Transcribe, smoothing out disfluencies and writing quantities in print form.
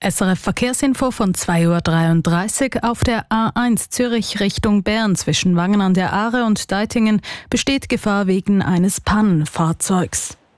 SRF Verkehrsinfo von 2:33 Uhr. Auf der A1 Zürich Richtung Bern zwischen Wangen an der Aare und Deitingen besteht Gefahr wegen eines Pannenfahrzeugs.